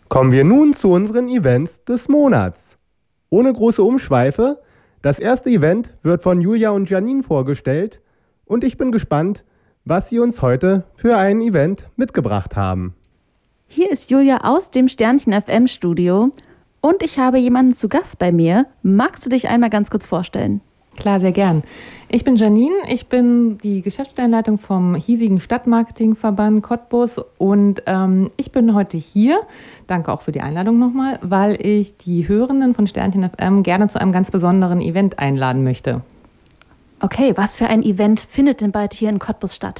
Kommen wir nun zu unseren Events des Monats. Ohne große Umschweife, das erste Event wird von Julia und Janine vorgestellt und ich bin gespannt, was sie uns heute für ein Event mitgebracht haben. Hier ist Julia aus dem Sternchen FM Studio und ich habe jemanden zu Gast bei mir. Magst du dich einmal ganz kurz vorstellen? Klar, sehr gern. Ich bin Janine, ich bin die Geschäftsstellenleitung vom hiesigen Stadtmarketingverband Cottbus und ich bin heute hier, danke auch für die Einladung nochmal, weil ich die Hörenden von Sternchen FM gerne zu einem ganz besonderen Event einladen möchte. Okay, was für ein Event findet denn bald hier in Cottbus statt?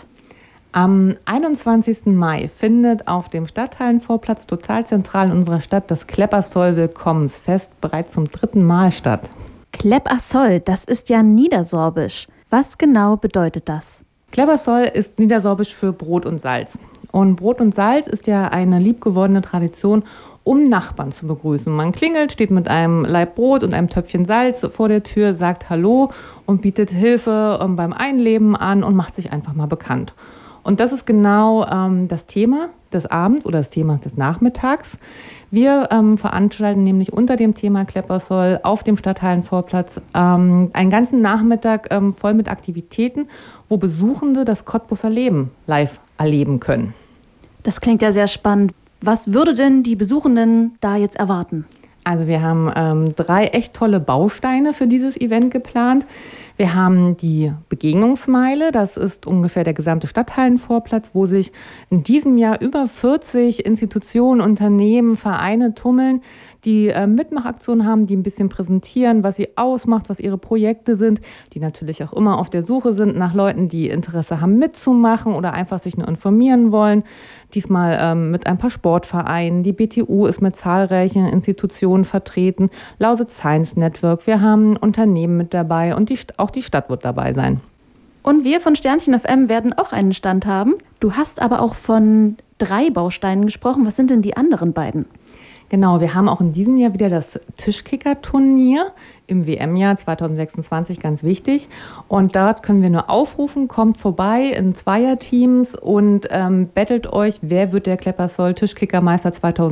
Am 21. Mai findet auf dem Stadtteilenvorplatz total zentral in unserer Stadt das Kleppersoll-Willkommensfest bereits zum 3. Mal statt. Kleppersoll, das ist ja Niedersorbisch. Was genau bedeutet das? Kleppersoll ist Niedersorbisch für Brot und Salz. Und Brot und Salz ist ja eine liebgewordene Tradition, um Nachbarn zu begrüßen. Man klingelt, steht mit einem Laib Brot und einem Töpfchen Salz vor der Tür, sagt Hallo und bietet Hilfe beim Einleben an und macht sich einfach mal bekannt. Und das ist genau das Thema des Abends oder das Thema des Nachmittags. Wir veranstalten nämlich unter dem Thema Kleppersoll auf dem Stadtteilenvorplatz einen ganzen Nachmittag voll mit Aktivitäten, wo Besuchende das Cottbuser Leben live erleben können. Das klingt ja sehr spannend. Was würde denn die Besuchenden da jetzt erwarten? Also wir haben 3 echt tolle Bausteine für dieses Event geplant. Wir haben die Begegnungsmeile, das ist ungefähr der gesamte Stadthallenvorplatz, wo sich in diesem Jahr über 40 Institutionen, Unternehmen, Vereine tummeln, die Mitmachaktionen haben, die ein bisschen präsentieren, was sie ausmacht, was ihre Projekte sind, die natürlich auch immer auf der Suche sind nach Leuten, die Interesse haben mitzumachen oder einfach sich nur informieren wollen. Diesmal mit ein paar Sportvereinen. Die BTU ist mit zahlreichen Institutionen vertreten. Lausitz Science Network. Wir haben Unternehmen mit dabei und auch die Stadt wird dabei sein. Und wir von Sternchen FM werden auch einen Stand haben. Du hast aber auch von 3 Bausteinen gesprochen. Was sind denn die anderen beiden? Genau, wir haben auch in diesem Jahr wieder das Tischkicker-Turnier im WM-Jahr 2026, ganz wichtig. Und dort können wir nur aufrufen, kommt vorbei in Zweierteams und bettelt euch, wer wird der Kleppersoll Tischkickermeister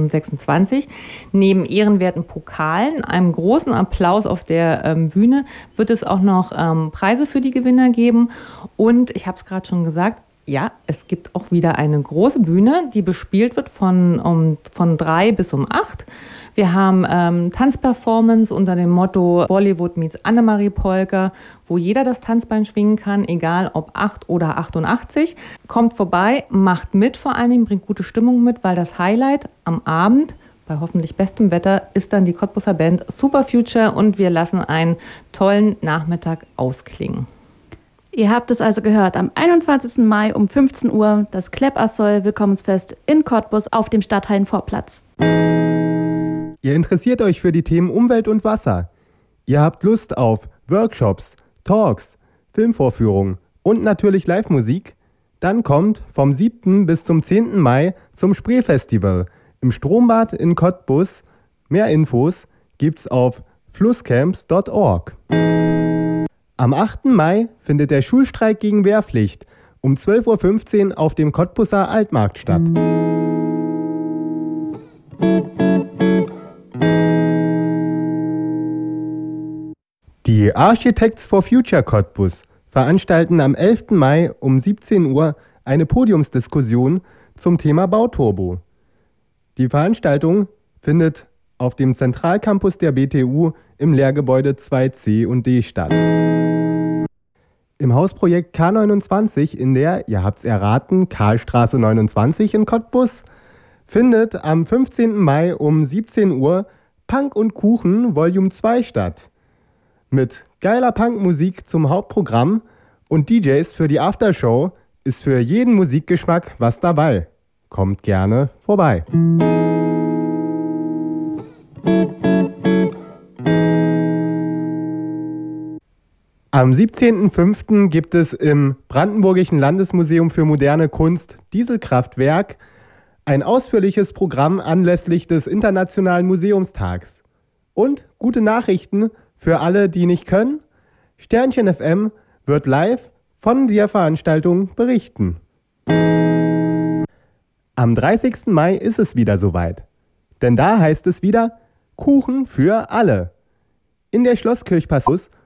2026. Neben ehrenwerten Pokalen, einem großen Applaus auf der Bühne, wird es auch noch Preise für die Gewinner geben. Und ich habe es gerade schon gesagt, ja, es gibt auch wieder eine große Bühne, die bespielt wird von 3 bis um 8. Wir haben Tanzperformance unter dem Motto Bollywood meets Annemarie Polka, wo jeder das Tanzbein schwingen kann, egal ob 8 oder 88. Kommt vorbei, macht mit vor allen Dingen, bringt gute Stimmung mit, weil das Highlight am Abend bei hoffentlich bestem Wetter ist dann die Cottbuser Band Super Future und wir lassen einen tollen Nachmittag ausklingen. Ihr habt es also gehört, am 21. Mai um 15 Uhr das Kleppersoll-Willkommensfest in Cottbus auf dem Stadthallenvorplatz. Ihr interessiert euch für die Themen Umwelt und Wasser. Ihr habt Lust auf Workshops, Talks, Filmvorführungen und natürlich Live-Musik? Dann kommt vom 7. bis zum 10. Mai zum Spree-Festival im Strombad in Cottbus. Mehr Infos gibt's auf flusscamps.org. Am 8. Mai findet der Schulstreik gegen Wehrpflicht um 12.15 Uhr auf dem Cottbuser Altmarkt statt. Die Architects for Future Cottbus veranstalten am 11. Mai um 17 Uhr eine Podiumsdiskussion zum Thema Bauturbo. Die Veranstaltung findet auf dem Zentralcampus der BTU im Lehrgebäude 2C und D statt. Im Hausprojekt K29 in der, ihr habt's erraten, Karlstraße 29 in Cottbus findet am 15. Mai um 17 Uhr Punk und Kuchen Volume 2 statt. Mit geiler Punkmusik zum Hauptprogramm und DJs für die Aftershow ist für jeden Musikgeschmack was dabei. Kommt gerne vorbei. Am 17.05. gibt es im Brandenburgischen Landesmuseum für moderne Kunst Dieselkraftwerk ein ausführliches Programm anlässlich des Internationalen Museumstags. Und gute Nachrichten für alle, die nicht können: Sternchen FM wird live von der Veranstaltung berichten. Am 30. Mai ist es wieder soweit. Denn da heißt es wieder Kuchen für alle. In der Schlosskirchpassus